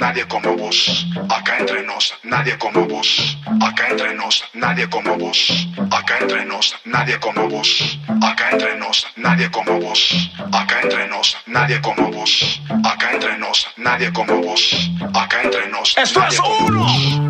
nadie como vos. Acá entre nos, nadie como vos. Acá entre nos, nadie como vos. Acá entre nos, nadie como vos. Acá entre nos, nadie como vos. Acá entre nos, nadie como vos. Acá entre nos, nadie como vos. Acá entre nos. ¡Esto es uno!